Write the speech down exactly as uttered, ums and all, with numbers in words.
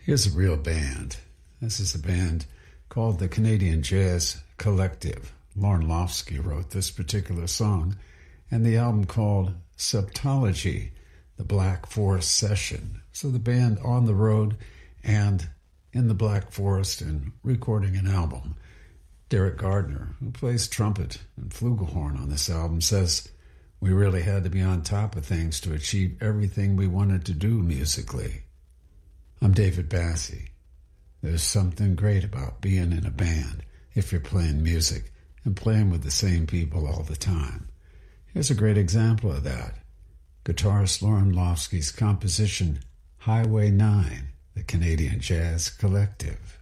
Here's a real band. This is a band called the Canadian Jazz Collective. Lauren Lofsky wrote this particular song, and the album called Subtology, the Black Forest Session. So the band on the road and in the Black Forest and recording an album. Derek Gardner, who plays trumpet and flugelhorn on this album, says, "We really had to be on top of things to achieve everything we wanted to do musically." I'm David Bassie. There's something great about being in a band if you're playing music and playing with the same people all the time. Here's a great example of that. Guitarist Lauren Lofsky's composition, Highway nine, the Canadian Jazz Collective.